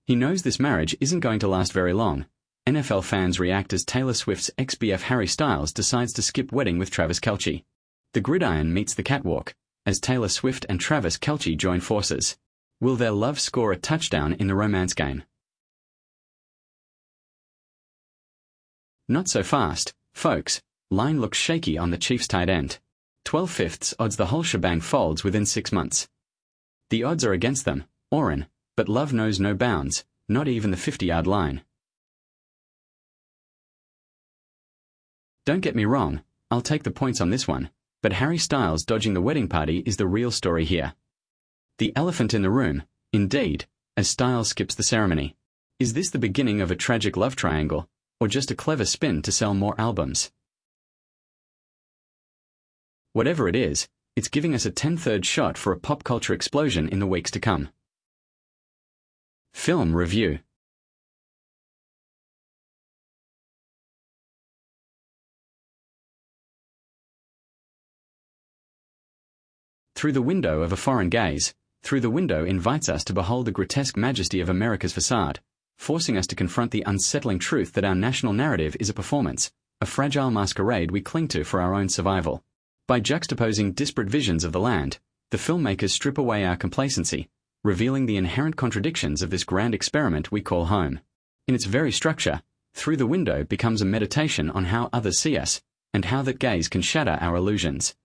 He knows this marriage isn't going to last very long. NFL fans react as Taylor Swift's ex-BF Harry Styles decides to skip wedding with Travis Kelce. The gridiron meets the catwalk, as Taylor Swift and Travis Kelce join forces. Will their love score a touchdown in the romance game? Not so fast, folks. Line looks shaky on the Chiefs tight end. 12/5 odds the whole shebang folds within 6 months. The odds are against them, Oren, but love knows no bounds, not even the 50-yard line. Don't get me wrong, I'll take the points on this one, but Harry Styles dodging the wedding party is the real story here. The elephant in the room, indeed, as Styles skips the ceremony. Is this the beginning of a tragic love triangle, or just a clever spin to sell more albums? Whatever it is, it's giving us a 10/3 shot for a pop culture explosion in the weeks to come. Film review. Through the window of a foreign gaze, Through the Window invites us to behold the grotesque majesty of America's facade, forcing us to confront the unsettling truth that our national narrative is a performance, a fragile masquerade we cling to for our own survival. By juxtaposing disparate visions of the land, the filmmakers strip away our complacency, revealing the inherent contradictions of this grand experiment we call home. In its very structure, Through the Window becomes a meditation on how others see us, and how that gaze can shatter our illusions.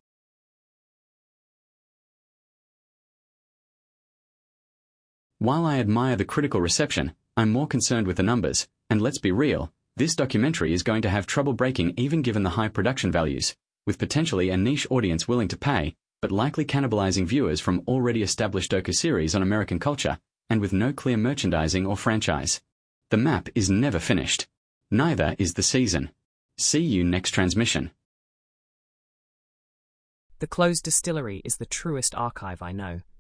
While I admire the critical reception, I'm more concerned with the numbers, and let's be real, this documentary is going to have trouble breaking even given the high production values, with potentially a niche audience willing to pay, but likely cannibalizing viewers from already established docuseries on American culture, and with no clear merchandising or franchise. The map is never finished. Neither is the season. See you next transmission. The closed distillery is the truest archive I know.